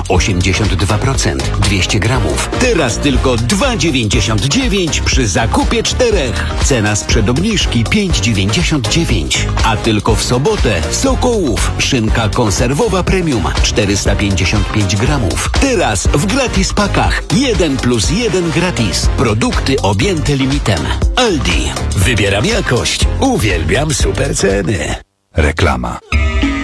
82%, 200 gramów. Teraz tylko 2,99 przy zakupie 4. Cena sprzed obniżki 5,99. A tylko w sobotę Sokołów szynka konserwowa premium 455 gramów. Teraz w gratis pakach 1+1 gratis. Produkty objęte limitem. Aldi. Wybieram jakość. Uwielbiam super ceny. Reklama.